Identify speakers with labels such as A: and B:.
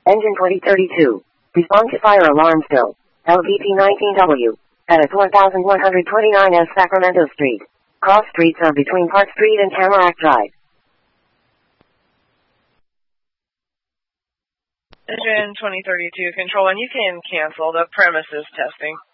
A: Engine 2032. Respond to fire alarm still. LVP 19W. At 4129 S Sacramento Street. Cross streets are between Park Street and Tamarack Drive.
B: Engine 2032, Control 1, you can cancel the premises testing.